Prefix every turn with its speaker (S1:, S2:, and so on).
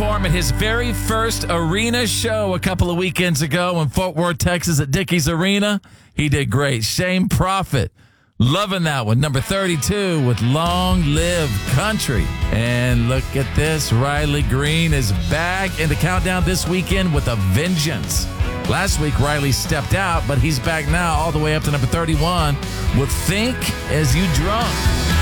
S1: perform at his very first arena show a couple of weekends ago in Fort Worth, Texas at Dickies Arena. He did great. Shane Prophet, loving that one. Number 32 with Long Live Country. And look at this. Riley Green is back in the countdown this weekend with a vengeance. Last week, Riley stepped out, but he's back now all the way up to number 31 with Think As You Drunk.